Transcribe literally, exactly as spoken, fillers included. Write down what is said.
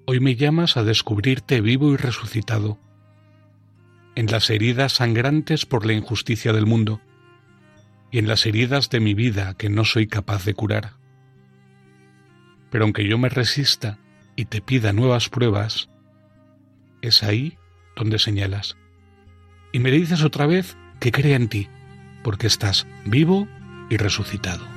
Hoy me llamas a descubrirte vivo y resucitado, en las heridas sangrantes por la injusticia del mundo, y en las heridas de mi vida que no soy capaz de curar. Pero aunque yo me resista y te pida nuevas pruebas, es ahí donde señalas. Y me dices otra vez que crea en ti, porque estás vivo y resucitado.